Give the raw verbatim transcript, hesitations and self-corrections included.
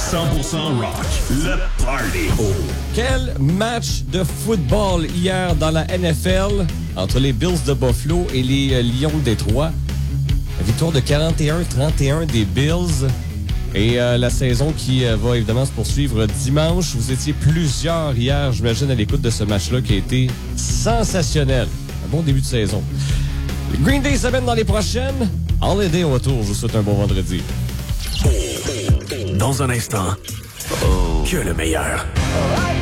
cent pour cent rock, le party. Oh. Quel match de football hier dans la N F L entre les Bills de Buffalo et les euh, Lions de Détroit. La victoire de quarante et un à trente et un des Bills. Et euh, la saison qui euh, va évidemment se poursuivre dimanche. Vous étiez plusieurs hier, j'imagine, à l'écoute de ce match-là qui a été sensationnel. Un bon début de saison. Green Day s'amène dans les prochaines. Holiday au retour. Je vous souhaite un bon vendredi. Dans un instant, oh. que le meilleur.